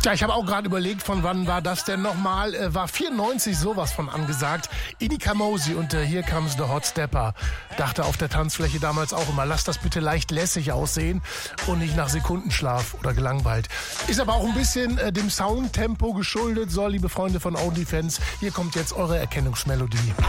Tja, ich habe auch gerade überlegt, von wann war das denn nochmal? War 94 sowas von angesagt. Idi Kamosi und Here Comes the Hot Stepper. Dachte auf der Tanzfläche damals auch immer, lass das bitte leicht lässig aussehen und nicht nach Sekundenschlaf oder gelangweilt. Ist aber auch ein bisschen dem Soundtempo geschuldet. So, liebe Freunde von OnlyFans, hier kommt jetzt eure Erkennungsmelodie.